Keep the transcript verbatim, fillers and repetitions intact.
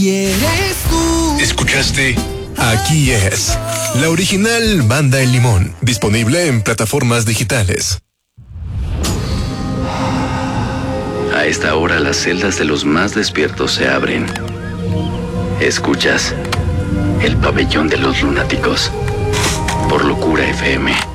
¿Quieres tú? ¿Escuchaste? Aquí es la original Banda El Limón, disponible en plataformas digitales. A esta hora las celdas de los más despiertos se abren. Escuchas el pabellón de los lunáticos por Locura F M.